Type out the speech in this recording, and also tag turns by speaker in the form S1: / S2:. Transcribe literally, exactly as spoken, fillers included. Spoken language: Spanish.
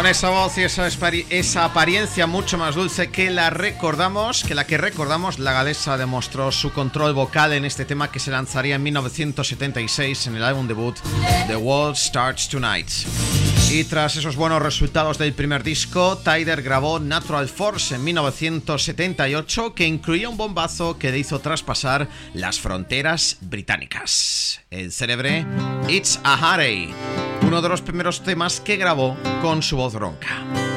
S1: esa voz y esa, esa apariencia mucho más dulce que la recordamos, que la que recordamos, la galesa demostró su control vocal en este tema que se lanzaría en mil novecientos setenta y seis en el álbum debut The World Starts Tonight. Y tras esos buenos resultados del primer disco, Tyler grabó Natural Force en mil novecientos setenta y ocho, que incluía un bombazo que le hizo traspasar las fronteras británicas. El célebre It's a Hurry, uno de los primeros temas que grabó con su voz ronca.